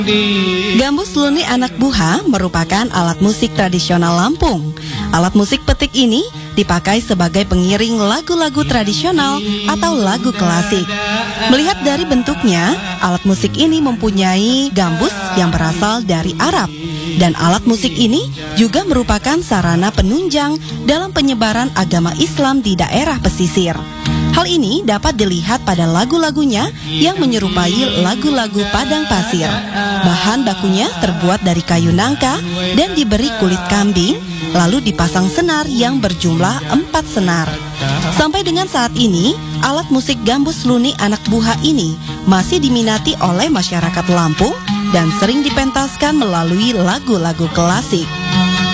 Gambus luni anak buha merupakan alat musik tradisional Lampung. Alat musik petik ini dipakai sebagai pengiring lagu-lagu tradisional atau lagu klasik. Melihat dari bentuknya, alat musik ini mempunyai gambus yang berasal dari Arab. Dan alat musik ini juga merupakan sarana penunjang dalam penyebaran agama Islam di daerah pesisir. Hal ini dapat dilihat pada lagu-lagunya yang menyerupai lagu-lagu padang pasir. Bahan bakunya terbuat dari kayu nangka dan diberi kulit kambing, lalu dipasang senar yang berjumlah 4 senar. Sampai dengan saat ini, alat musik gambus luni anak buha ini masih diminati oleh masyarakat Lampung dan sering dipentaskan melalui lagu-lagu klasik.